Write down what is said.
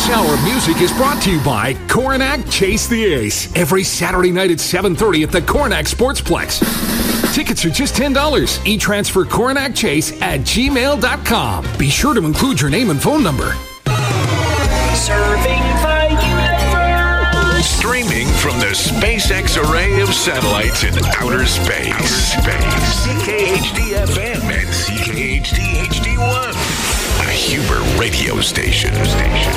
This hour of music is brought to you by Coronach Chase the Ace. Every Saturday night at 7:30 at the Coronach Sportsplex. Tickets are just $10. E-transfer coronachchase@gmail.com. Be sure to include your name and phone number. Serving the universe. Streaming from the SpaceX array of satellites in outer space. CKHD-FM and CKHD-HD1. A Huber radio station.